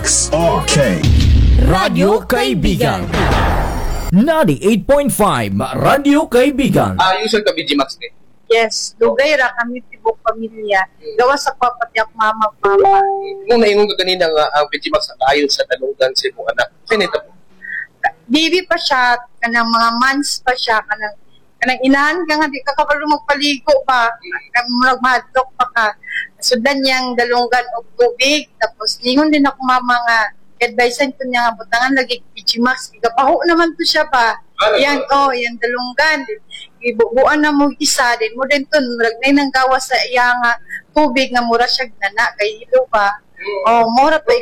Okay. Radyo Kaibigan 98.5 Radyo Kaibigan. Usual ka BG Max ni. Yes, dugay ra kami tibok pamilya. Gawa sa papatyak mama papa. Kung naingon ka kanina nga ang BG Max ayon sa talunggan sa imong anak. Sinita po. Baby pa siya, kanang mga months pa siya, kanang inahan ka nga, di ka kabalo magpaligo pa, kanang mahadlok pa ka. Sudan niyang dalunggan og tubig, tapos ningon din ako mama nga, advisean ko niya nga, butangan lagi Pichimax, igapaho naman to siya pa. Yan, yung dalunggan. Ibubuan na mo isa, din mo din to, ragnay nang gawa sa iya nga tubig, nga mura siya nana, kay hilo pa. Mura pa,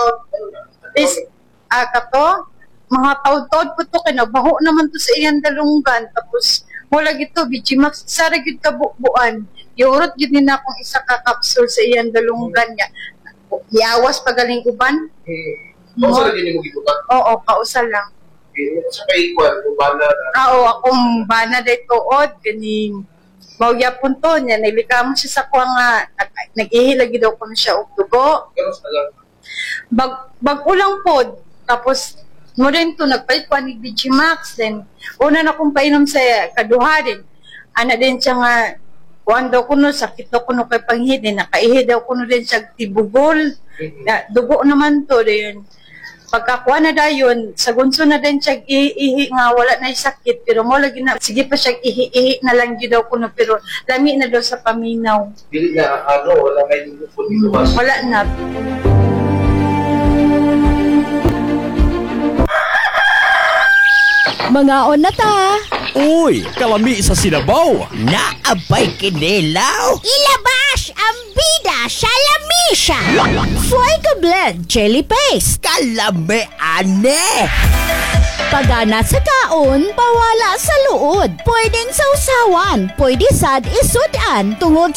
kato, mga taod-taod po to, kinabaho naman to sa iyang dalunggan, tapos, mula gito, Pichimax, isa rin ka bubuan. Iurot yun din akong isa ka capsule sa iyang dalunggan niya. Iawas pagaling uban. Kausa lagi mo gito ka? Oo, kausa lang. Sa paikuan, kung bana na. Oo, akong bana day tuod, ganing mawya punto niya, nailikamo siya sa kuha nga, nag-ihilagi daw ko na siya og dugo. Pero sa lang. Bag-ulang pod, tapos mo rin to, nagpalit ko ni Digimax, then una na kong painom sa kaduha din. Ana din siya nga, kuhan daw kuno, sakit daw kuno kay panghid, nakaihi daw kuno din siya tibugol. Dugo naman to, din. Pagkakuha na dayon, sa gunso na din siya ihi nga, wala na yung sakit, pero mo lagi na, sige pa siya ihi na lang yun daw kuno, pero lami na daw sa paminaw. Dili na, wala kayo po dito mas. Wala na. Mga on na ta. Uy, kalami sa sinabaw. Naabay kinilaw. Ilabas ang bida sa lamisa. Fuego blend chili paste. Kalami ane. Pagana sa kaon, bawala sa luod. Pwedeng sausawan, pwede sad isudan tungod